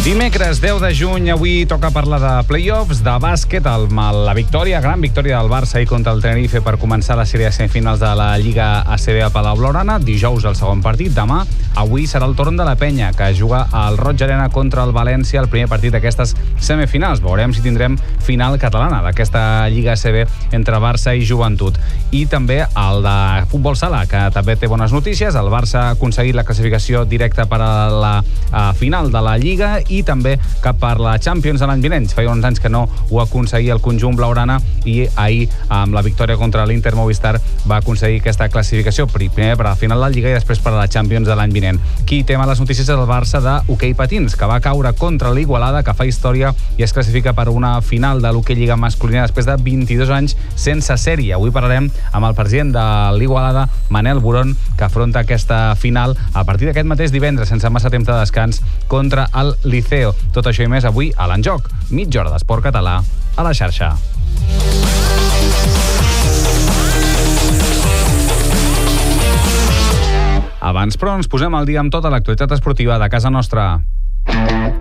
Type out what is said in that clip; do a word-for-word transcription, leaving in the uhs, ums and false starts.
Dimecres deu de juny, avui toca parlar de play-offs, de bàsquet, el, la victòria, gran victòria del Barça ahir contra el Tenerife per començar la sèrie de semifinals de la Lliga A C B a Palau Blaugrana. Dijous el segon partit, demà, avui serà el torn de la Penya, que juga al Roig Arena contra el València, el primer partit d'aquestes semifinals. Veurem si tindrem final catalana d'aquesta Lliga A C B entre Barça i Joventut. I també el de futbol sala, que també té bones notícies. El Barça ha aconseguit la classificació directa per a la a final de la Lliga i també cap per la Champions de l'any vinent. Feia uns anys que no ho aconseguia el conjunt blaugrana i ahir, amb la victòria contra l'Inter Movistar, va aconseguir aquesta classificació, primer per a la final de la Lliga i després per a la Champions de l'any vinent. Qui té males notícies és el Barça d'hoquei patins, que va caure contra l'Igualada, que fa història i es classifica per una final de l'hoquei Lliga masculina després de vint-i-dos anys sense sèrie. Avui parlarem amb el president de l'Igualada, Manel Burón, que afronta aquesta final a partir d'aquest mateix divendres, sense massa temps de descans, contra el Liceo. Tot això i més avui a l'Enjoc, mitja hora d'esport català a la xarxa. Abans, però, ens posem al dia amb tota l'actualitat esportiva de casa nostra.